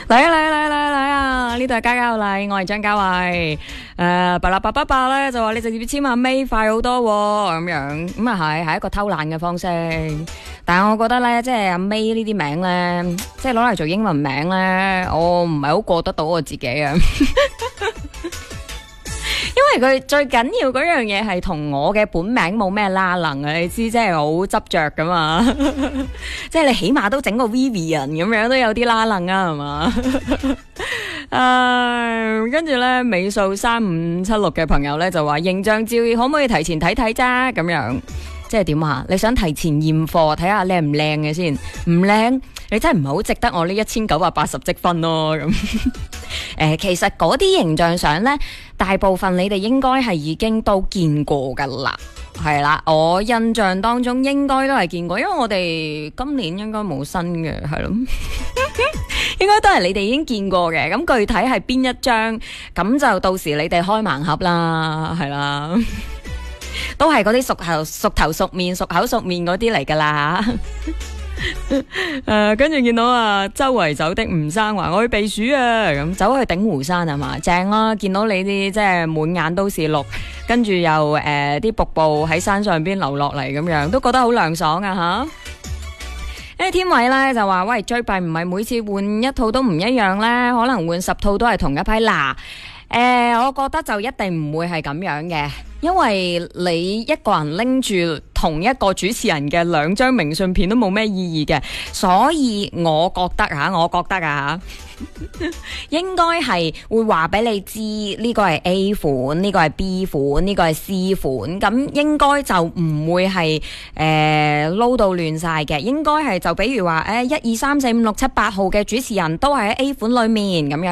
嚟啊！呢度係家家有禮，我係張家慧。巴拉巴巴巴咧就話你直接簽下尾快好多咁樣，咁啊係一個偷懶嘅方式。但係我覺得咧，即係阿 May 呢啲名咧，即係攞嚟做英文名咧，我唔係好過得到我自己啊。因為佢最緊要嗰樣嘢係同我嘅本名冇咩拉能啊，你知即係好執着噶嘛，即係你起碼都整個 Vivian 咁樣都有啲拉能啊，係嘛？跟住咧尾數3576嘅朋友咧就話形象照可唔可以提前睇睇啫？咁樣即係點啊？你想提前驗貨睇下靚唔靚嘅先？唔靚你真係唔係好值得我呢1980積分咯咁。其實嗰啲形象相呢，大部分你哋應該係已經都見過噶啦，係啦，我印象當中應該都係見過，因為我哋今年應該冇新嘅，係咯，應該都係你哋已經見過嘅。咁具體係邊一張，咁就到時你哋開盲盒啦，係啦，都係嗰啲熟頭熟面、熟口熟面嗰啲嚟噶啦。跟住見到周圍走的吳生話我去避暑啊，咁走去鼎湖山係嘛，正啦，見到你啲即係滿眼都是綠，跟住又啲瀑布喺山上邊流落嚟咁樣，都覺得好涼爽啊吓。天偉咧就話喂，最弊唔係每次換一套都唔一樣咧，可能換10套都係同一批嗱。我覺得就一定唔會係咁樣嘅，因為你一個人拎住同一個主持人嘅2張明信片都冇咩意義嘅，所以我覺得應該係會話俾你知呢個係 A 款，呢個係 B 款，呢個係 C 款，咁應該就唔會係撈到亂晒嘅，應該係就比如話1、2、3、4、5、6、7、8號嘅主持人都係喺 A 款裏面咁樣。